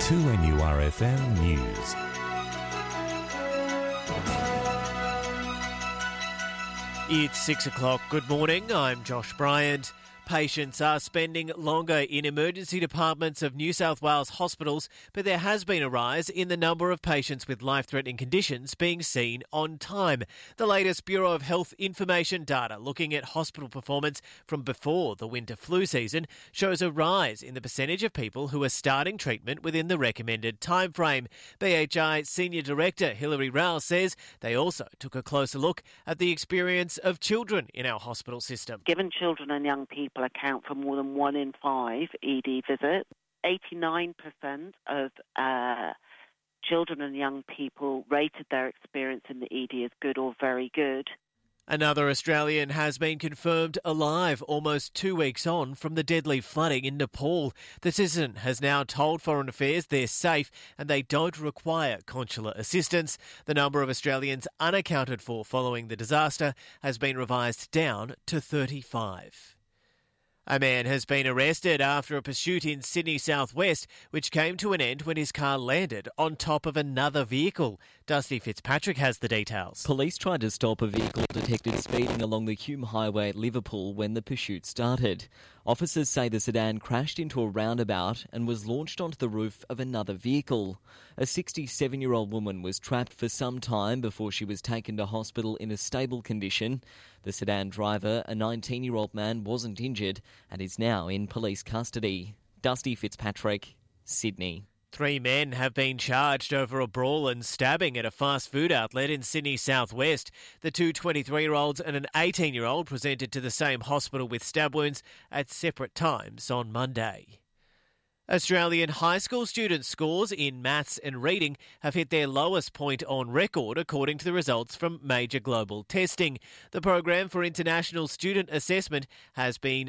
2NURFM News. It's 6 o'clock. Good morning. I'm Josh Bryant. Patients are spending longer in emergency departments of New South Wales hospitals, but there has been a rise in the number of patients with life-threatening conditions being seen on time. The latest Bureau of Health information data looking at hospital performance from before the winter flu season shows a rise in the percentage of people who are starting treatment within the recommended timeframe. BHI Senior Director Hilary Rao says they also took a closer look at the experience of children in our hospital system. Given children and young people account for more than 1 in 5 ED visits, 89% of children and young people rated their experience in the ED as good or very good. Another Australian has been confirmed alive almost 2 weeks on from the deadly flooding in Nepal. The citizen has now told Foreign Affairs they're safe and they don't require consular assistance. The number of Australians unaccounted for following the disaster has been revised down to 35. A man has been arrested after a pursuit in Sydney southwest, which came to an end when his car landed on top of another vehicle. Dusty Fitzpatrick has the details. Police tried to stop a vehicle detected speeding along the Hume Highway at Liverpool when the pursuit started. Officers say the sedan crashed into a roundabout and was launched onto the roof of another vehicle. A 67-year-old woman was trapped for some time before she was taken to hospital in a stable condition. The sedan driver, a 19-year-old man, wasn't injured and is now in police custody. Dusty Fitzpatrick, Sydney. 3 men have been charged over a brawl and stabbing at a fast food outlet in Sydney southwest. The two 23-year-olds and an 18-year-old presented to the same hospital with stab wounds at separate times on Monday. Australian high school students' scores in maths and reading have hit their lowest point on record, according to the results from major global testing. The program for international student assessment has been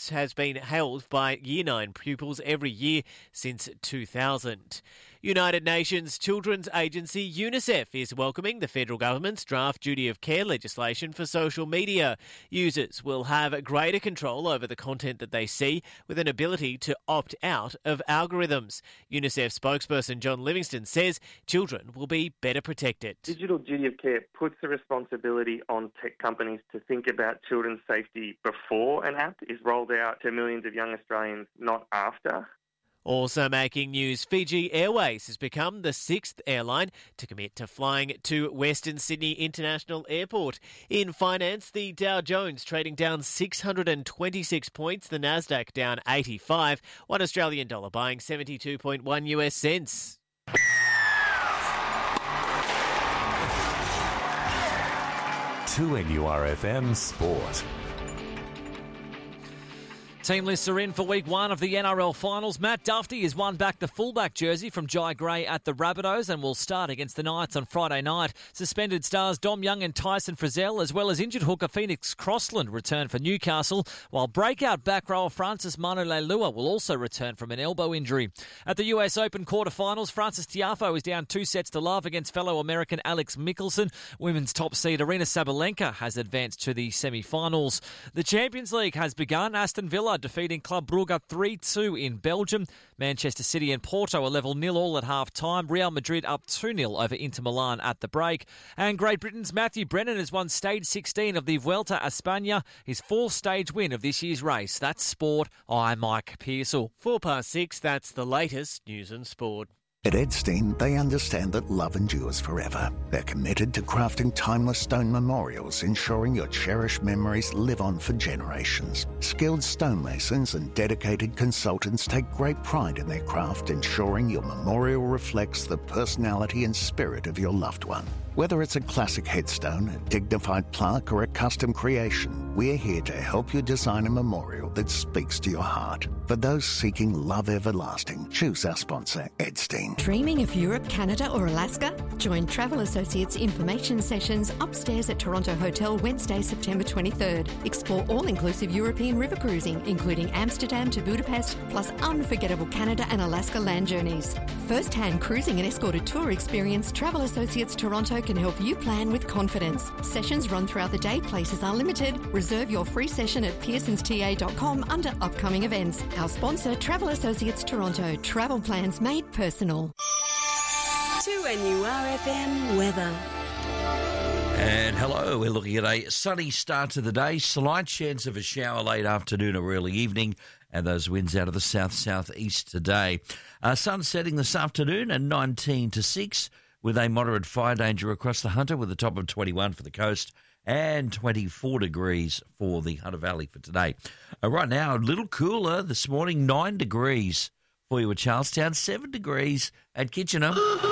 held by Year 9 pupils every year since 2000. United Nations Children's Agency UNICEF is welcoming the federal government's draft duty of care legislation for social media. Users will have greater control over the content that they see, with an ability to opt out of algorithms. UNICEF spokesperson John Livingston says children will be better protected. Digital duty of care puts the responsibility on tech companies to think about children's safety before an app is rolled out to millions of young Australians, not after. Also making news, Fiji Airways has become the 6th airline to commit to flying to Western Sydney International Airport. In finance, the Dow Jones trading down 626 points, the Nasdaq down 85, $1 Australian dollar buying 72.1 US cents. To NURFM Sport. Team lists are in for week 1 of the NRL finals. Matt Duffy has won back the fullback jersey from Jai Gray at the Rabbitohs and will start against the Knights on Friday night. Suspended stars Dom Young and Tyson Frizzell, as well as injured hooker Phoenix Crossland, return for Newcastle, while breakout back rower Francis Manu-Leilua will also return from an elbow injury. At the US Open quarterfinals, Francis Tiafoe is down 2-0 against fellow American Alex Mickelson. Women's top seed Arina Sabalenka has advanced to the semi-finals. The Champions League has begun. Aston Villa defeating Club Brugge 3-2 in Belgium. Manchester City and Porto are level 0-0 at half-time. Real Madrid up 2-0 over Inter Milan at the break. And Great Britain's Matthew Brennan has won stage 16 of the Vuelta a España, his 4th stage win of this year's race. That's sport. I'm Mike Pearsall. 6:04, that's the latest news and sport. At Edstein, they understand that love endures forever. They're committed to crafting timeless stone memorials, ensuring your cherished memories live on for generations. Skilled stonemasons and dedicated consultants take great pride in their craft, ensuring your memorial reflects the personality and spirit of your loved one. Whether it's a classic headstone, a dignified plaque, or a custom creation, we're here to help you design a memorial that speaks to your heart. For those seeking love everlasting, choose our sponsor, Edstein. Dreaming of Europe, Canada or Alaska? Join Travel Associates information sessions upstairs at Toronto Hotel Wednesday, September 23rd. Explore all-inclusive European river cruising, including Amsterdam to Budapest, plus unforgettable Canada and Alaska land journeys. First-hand cruising and escorted tour experience, Travel Associates Toronto can help you plan with confidence. Sessions run throughout the day. Places are limited. Reserve your free session at pearsonsta.com under upcoming events. Our sponsor, Travel Associates Toronto. Travel plans made personal. 2NURFM weather. And hello, we're looking at a sunny start to the day. Slight chance of a shower late afternoon or early evening, and those winds out of the south-southeast today. Sun setting this afternoon at 19 to 6, with a moderate fire danger across the Hunter, with a top of 21 for the coast and 24 degrees for the Hunter Valley for today. Right now, a little cooler this morning, 9 degrees for you at Charlestown, 7 degrees at Kitchener.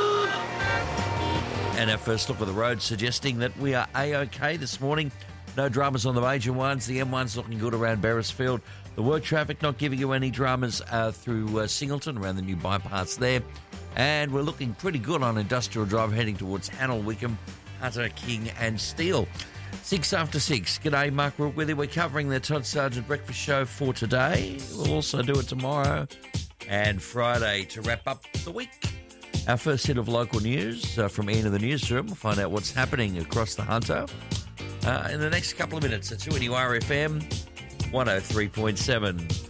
And our first look at the road suggesting that we are A-OK this morning. No dramas on the major ones. The M1's looking good around Beresfield. The work traffic not giving you any dramas through Singleton, around the new bypass there. And we're looking pretty good on Industrial Drive heading towards Hannell, Wickham, Hunter, King and Steele. 6 after 6. G'day, Mark Rook with you. We're covering the Todd Sargent Breakfast Show for today. We'll also do it tomorrow and Friday to wrap up the week. Our first hit of local news from Ian in the newsroom. We'll find out what's happening across the Hunter in the next couple of minutes at 2NURFM 103.7.